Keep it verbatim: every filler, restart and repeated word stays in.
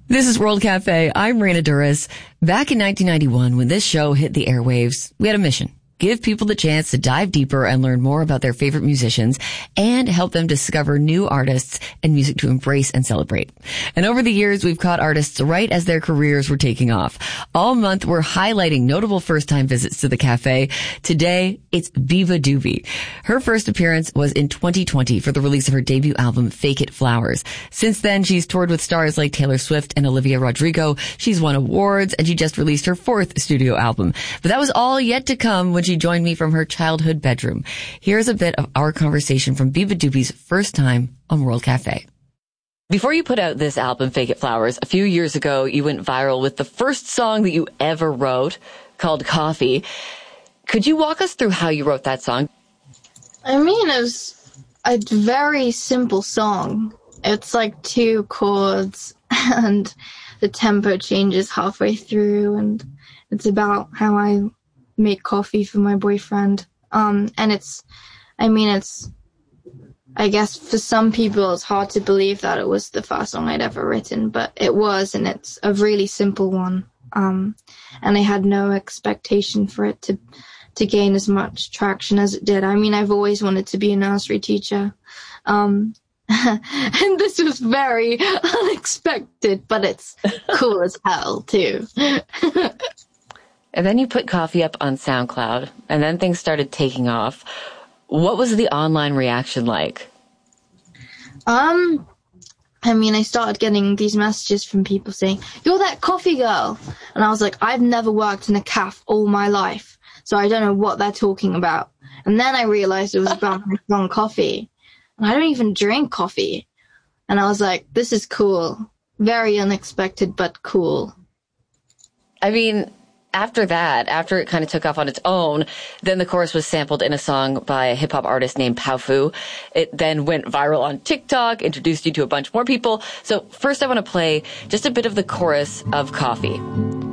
This is World Cafe. I'm Raina Duras. Back in nineteen ninety-one, when this show hit the airwaves, we had a mission. Give people the chance to dive deeper and learn more about their favorite musicians and help them discover new artists and music to embrace and celebrate. And over the years, we've caught artists right as their careers were taking off. All month, we're highlighting notable first-time visits to the cafe. Today, it's Biba DoBee. Her first appearance was in twenty twenty for the release of her debut album, Fake It Flowers. Since then, she's toured with stars like Taylor Swift and Olivia Rodrigo. She's won awards, and she just released her fourth studio album. But that was all yet to come when she joined me from her childhood bedroom. Here's a bit of our conversation from Biba DoBee's first time on World Cafe. Before you put out this album, Fake It Flowers, a few years ago, you went viral with the first song that you ever wrote called Coffee. Could you walk us through how you wrote that song? I mean, it was a very simple song. It's like two chords and the tempo changes halfway through, and it's about how I make coffee for my boyfriend. Um, and it's, I mean, it's, I guess for some people it's hard to believe that it was the first song I'd ever written, but it was, and it's a really simple one. Um, and I had no expectation for it to, to gain as much traction as it did. I mean, I've always wanted to be a nursery teacher. Um, and this was very unexpected, but it's cool as hell too. And then you put Coffee up on SoundCloud, and then things started taking off. What was the online reaction like? Um, I mean, I started getting these messages from people saying, "You're that coffee girl." And I was like, I've never worked in a cafe all my life, so I don't know what they're talking about. And then I realized it was about my song Coffee. And I don't even drink coffee. And I was like, this is cool. Very unexpected, but cool. I mean, after that, after it kind of took off on its own, then the chorus was sampled in a song by a hip-hop artist named Powfu. It then went viral on TikTok, introduced you to a bunch more people. So first I want to play just a bit of the chorus of Coffee.